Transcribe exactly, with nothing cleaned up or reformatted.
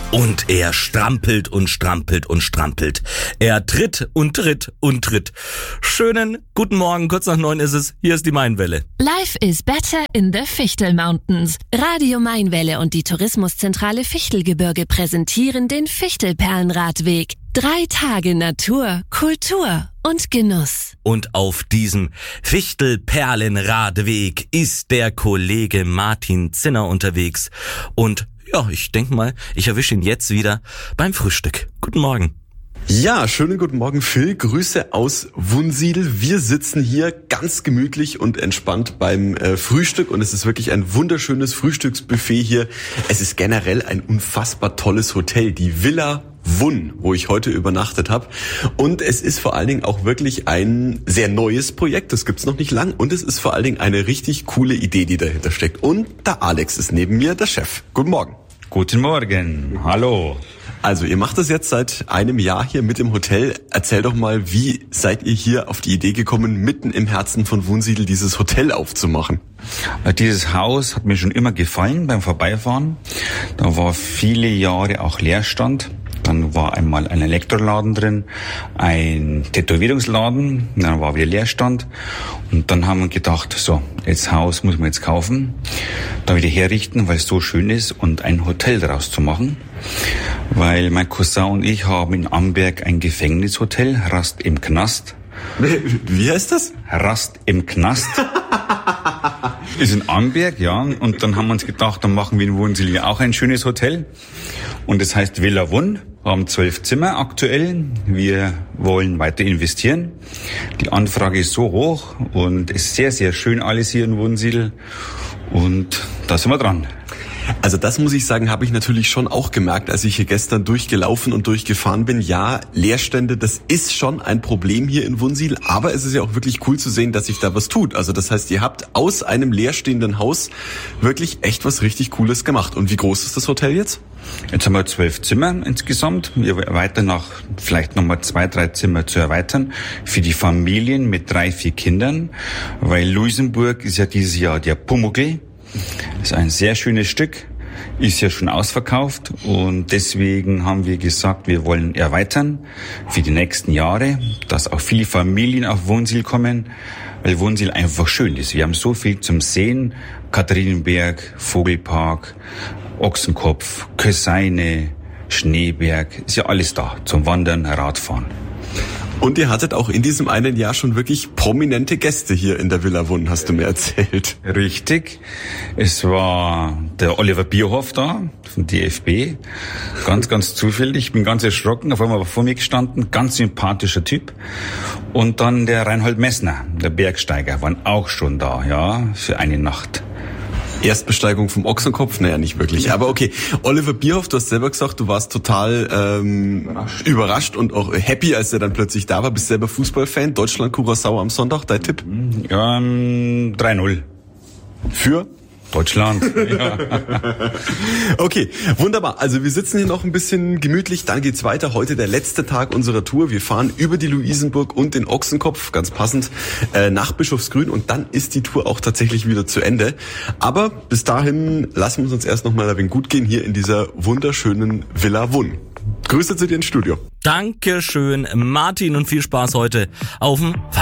Und er strampelt und strampelt und strampelt. Er tritt und tritt und tritt. Schönen guten Morgen, kurz nach neun ist es. Hier ist die Mainwelle. Life is better in the Fichtel Mountains. Radio Mainwelle und die Tourismuszentrale Fichtelgebirge präsentieren den Fichtelperlenradweg. Drei Tage Natur, Kultur und Genuss. Und auf diesem Fichtelperlenradweg ist der Kollege Martin Zinner unterwegs. Und ja, ich denke mal, ich erwische ihn jetzt wieder beim Frühstück. Guten Morgen. Ja, schönen guten Morgen, Phil. Grüße aus Wunsiedel. Wir sitzen hier ganz gemütlich und entspannt beim äh, Frühstück und es ist wirklich ein wunderschönes Frühstücksbuffet hier. Es ist generell ein unfassbar tolles Hotel, die Villa Wunn, wo ich heute übernachtet habe. Und es ist vor allen Dingen auch wirklich ein sehr neues Projekt. Das gibt's noch nicht lang. Und es ist vor allen Dingen eine richtig coole Idee, die dahinter steckt. Und der Alex ist neben mir, der Chef. Guten Morgen. Guten Morgen. Hallo. Also ihr macht das jetzt seit einem Jahr hier mit dem Hotel. Erzähl doch mal, wie seid ihr hier auf die Idee gekommen, mitten im Herzen von Wunsiedel dieses Hotel aufzumachen? Dieses Haus hat mir schon immer gefallen beim Vorbeifahren. Da war viele Jahre auch Leerstand. Dann war einmal ein Elektroladen drin, ein Tätowierungsladen, dann war wieder Leerstand. Und dann haben wir gedacht, so, das Haus muss man jetzt kaufen, da wieder herrichten, weil es so schön ist und ein Hotel daraus zu machen. Weil mein Cousin und ich haben in Amberg ein Gefängnishotel, Rast im Knast. Wie heißt das? Rast im Knast. Ist in Amberg, ja. Und dann haben wir uns gedacht, dann machen wir in Wunsiedel auch ein schönes Hotel. Und das heißt Villa Wunn. Wir haben zwölf Zimmer aktuell. Wir wollen weiter investieren. Die Anfrage ist so hoch und ist sehr, sehr schön alles hier in Wunsiedel. Und da sind wir dran. Also das muss ich sagen, habe ich natürlich schon auch gemerkt, als ich hier gestern durchgelaufen und durchgefahren bin. Ja, Leerstände, das ist schon ein Problem hier in Wunsiedel, aber es ist ja auch wirklich cool zu sehen, dass sich da was tut. Also das heißt, ihr habt aus einem leerstehenden Haus wirklich echt was richtig Cooles gemacht. Und wie groß ist das Hotel jetzt? Jetzt haben wir zwölf Zimmer insgesamt. Wir erweitern noch vielleicht nochmal zwei, drei Zimmer zu erweitern für die Familien mit drei, vier Kindern, weil Luisenburg ist ja dieses Jahr der Pumuckl. Das ist ein sehr schönes Stück, ist ja schon ausverkauft und deswegen haben wir gesagt, wir wollen erweitern für die nächsten Jahre, dass auch viele Familien auf Wunsiedel kommen, weil Wunsiedel einfach schön ist. Wir haben so viel zum Sehen, Katharinenberg, Vogelpark, Ochsenkopf, Köseine, Schneeberg, ist ja alles da zum Wandern, Radfahren. Und ihr hattet auch in diesem einen Jahr schon wirklich prominente Gäste hier in der Villa Wunn, hast du mir erzählt. Richtig. Es war der Oliver Bierhoff da, von D F B. Ganz, ganz zufällig. Ich bin ganz erschrocken. Auf einmal war vor mir gestanden. Ganz sympathischer Typ. Und dann der Reinhold Messner, der Bergsteiger, waren auch schon da, ja, für eine Nacht. Erstbesteigung vom Ochsenkopf? Naja, nicht wirklich. Aber okay, Oliver Bierhoff, du hast selber gesagt, du warst total ähm, überrascht. überrascht und auch happy, als er dann plötzlich da war. Bist selber Fußballfan. Deutschland-Curaçao am Sonntag, dein Tipp? Ja, ähm, drei null. Für? Deutschland. Ja. Okay, wunderbar. Also wir sitzen hier noch ein bisschen gemütlich, dann geht's weiter. Heute der letzte Tag unserer Tour. Wir fahren über die Luisenburg und den Ochsenkopf, ganz passend, äh, nach Bischofsgrün und dann ist die Tour auch tatsächlich wieder zu Ende. Aber bis dahin lassen wir uns erst noch mal ein wenig gut gehen hier in dieser wunderschönen Villa Wunn. Grüße zu dir ins Studio. Dankeschön, Martin, und viel Spaß heute auf dem